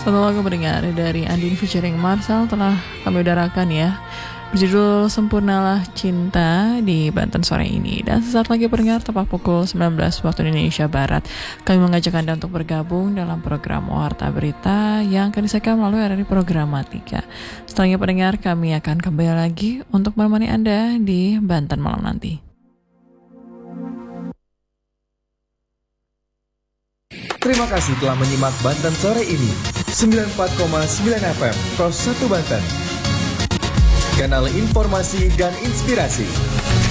Satu lagu pendengar dari Andin featuring Marcel telah kami udarakan ya, berjudul Sempurnalah Cinta di Banten sore ini. Dan sesaat lagi pendengar, tepat pukul 19 waktu Indonesia Barat, kami mengajak Anda untuk bergabung dalam program Warta Berita yang akan disajikan melalui RRI Programatika. Setelahnya pendengar, kami akan kembali lagi untuk menemani Anda di Banten malam nanti. Terima kasih telah menyimak Banten sore ini. 94,9 FM Pros 1 Banten. Kanal informasi dan inspirasi.